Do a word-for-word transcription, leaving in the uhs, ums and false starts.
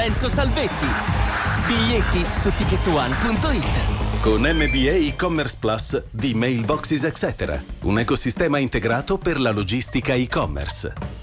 Lorenzo Salvetti. Biglietti su ticket one punto it. Con M B A e-commerce plus di Mailboxes et cetera. Un ecosistema integrato per la logistica e-commerce.